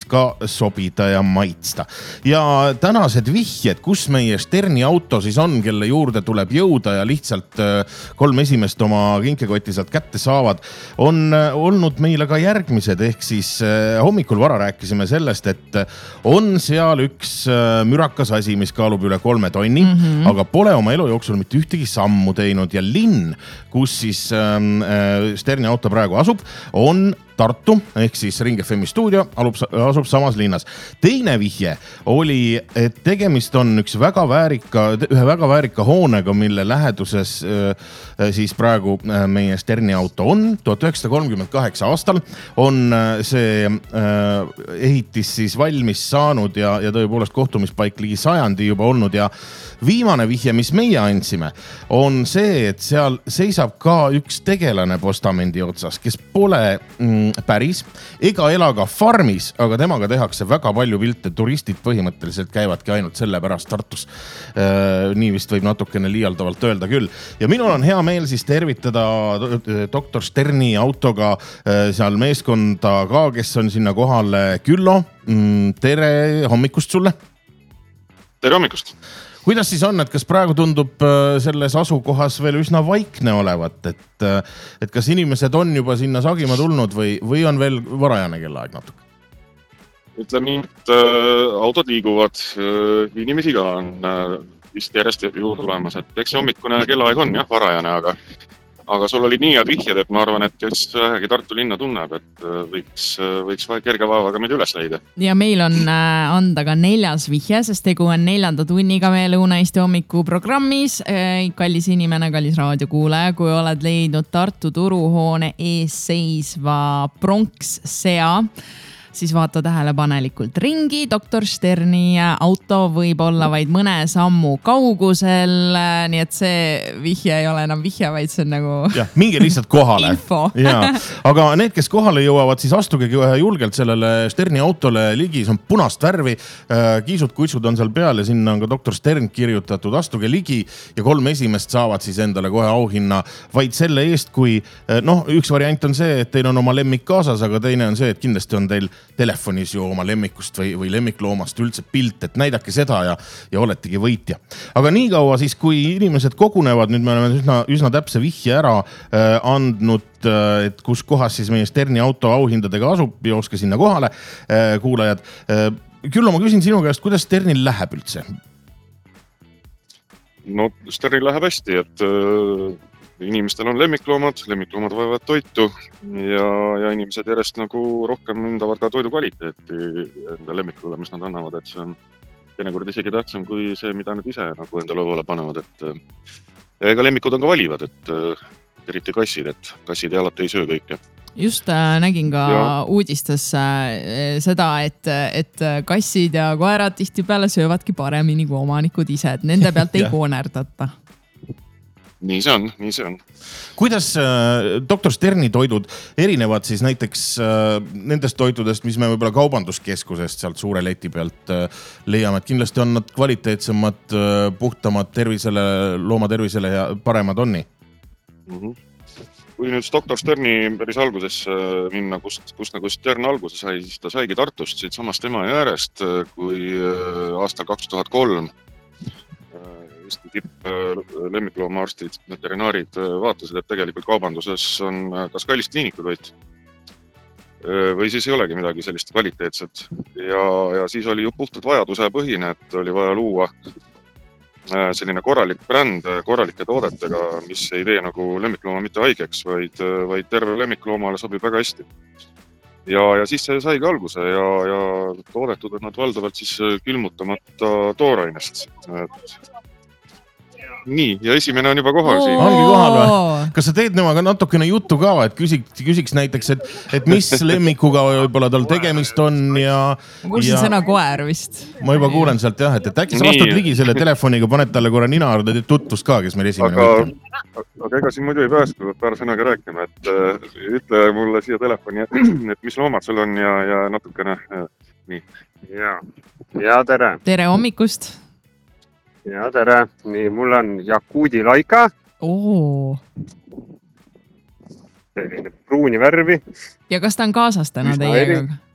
ka sobida ja maitsta. Ja tänased vihjed, kus meie Sterni auto siis on, kelle juurde tuleb jõuda ja lihtsalt 3 esimest oma kinkekoti sealt kätte saavad, on olnud meile ka järgmised. Ehk siis hommikul vara rääkisime sellest, et on seal üks mürakas asi, mis kaalub üle 3 tonni, aga pole oma elu jooksul mitte ühtegi sammu teinud ja linn, kus siis Sterni auto praegu asub, on Tartu, ehk siis Ring FM stuudio asub samas linnas. Teine vihje oli, et tegemist on ühe väga väärika hoonega, mille läheduses siis praegu meie Sterni auto on. 1938 aastal on see ehitis siis valmis saanud ja tõepoolest kohtumispaik ligi 100 juba olnud ja viimane vihje, mis meie andsime, on see, et seal seisab ka üks tegelane postamendi otsas, kes pole päris ega ela ka farmis, aga temaga tehakse väga palju pilte. Turistid põhimõtteliselt käivadki ainult selle pärast Tartus. Nii vist võib natukene liialdavalt öelda küll. Ja minul on hea meel siis tervitada doktor Sterni autoga seal meeskonda ka, kes on sinna kohale. Küllo, tere hommikust sulle! Tere hommikust! Kuidas siis on, et kas praegu tundub selles asukohas veel üsna vaikne olevat, et kas inimesed on juba sinna sagima tulnud või on veel varajane kellaaeg natuke? Ütleme nii, et autod liiguvad, inimesi ka on vist järjest juurde tulemas, et eks hommikune kellaaeg on jah, varajane, aga sul oli nii head vihjed, et ma arvan, et kes vähegi Tartu linna tunneb, et võiks kerge vaevaga meid üles leida. Ja meil on anda ka 4. vihje, sest tegu on 4. tunniga meie Lõuna-Eesti hommiku programmis. Kallis inimene, kallis raadiokuulaja, kui oled leidnud Tartu turuhoone ees seisva pronkssea, siis vaata tähelepanelikult ringi. Doktor Sterni auto võib olla vaid mõne sammu kaugusel, nii et see vihje ei ole enam vihje, vaid see on nagu minge lihtsalt kohale. Info. Aga need, kes kohale jõuavad, siis astugegi julgelt sellele Sterni autole ligi, see on punast värvi, kiisud-kutsud on seal peal ja sinna on ka doktor Stern kirjutatud, astuge ligi ja 3 esimest saavad siis endale kohe auhinna vaid selle eest, kui üks variant on see, et teil on oma lemmik kaasas, aga teine on see, et kindlasti on teil telefonis ju oma lemmikust või lemmikloomast üldse pilt, et näidake seda ja oletegi võitja. Aga nii kaua siis, kui inimesed kogunevad, nüüd me oleme üsna täpse vihje ära andnud, et kus kohas siis meie Sterni auto auhindadega asub, jooske sinna kohale, kuulajad. Küllo, ma küsin sinu käest, kuidas Sternil läheb üldse? No Sternil läheb hästi, et inimestel on lemmikloomad vajavad toitu ja inimesed järjest nagu rohkem hindavad ka toidu kvaliteeti enda lemmikule, mis nad annavad, et see on teinekord isegi tähtsam kui see, mida nad ise nagu enda lauale panevad, et ega lemmikud on ka valivad, et eriti kassid, et kassid ja alati ei söö kõike. Just nägin ka uudistes seda, et kassid ja koerad tihtipeale söövadki paremini kui omanikud ise, et nende pealt ei koonerdata. Nii see on. Kuidas doktor Sterni toidud erinevad siis näiteks nendest toitudest, mis me võib-olla kaubanduskeskusest sealt suure leti pealt leiame, et kindlasti on nad kvaliteetsemad, puhtamad tervisele, looma tervisele ja paremad on nii? Kui nüüd doktor Sterni päris alguses minna, kus nagu Stern alguse sai, siis ta saigi Tartust siit samast tema äärest, kui aastal 2003 Eesti tipp lemmikloomaarstid, veterinaarid vaatasid, et tegelikult kaubanduses on kas kallis kliinikutoit või siis ei olegi midagi sellist kvaliteetset. Ja siis oli ju puhtalt vajaduse põhine, et oli vaja luua selline korralik bränd korralike toodetega, mis ei tee nagu lemmiklooma mitte haigeks, vaid terve lemmikloomale sobib väga hästi. Ja siis see saigi alguse ja toodetud on nad valdavalt siis külmutamata toorainest. Nii, ja esimene on juba kohal siin. Ongi kohal või? Kas sa teed nemaga natukene juttu ka, et küsiks näiteks, et mis lemmikuga võib-olla tal tegemist on ja... Ma kuulsin sõna koer vist. Ma juba kuulen sealt jah, et äkki sa astud ligi selle telefoniga, paned talle korra nina arved tutvust ka, kes meil esimene võtta. Aga ega siin muidu ei pääsku, peab paar sõnaga rääkima, et ütle mulle siia telefoni, et mis loomad sul on ja natukene nii. Ja tere. Tere hommikust. Ja tere. Nii, mul on Jakuudi laika. Selline pruuni värvi. Ja kas ta on kaasas täna teiega?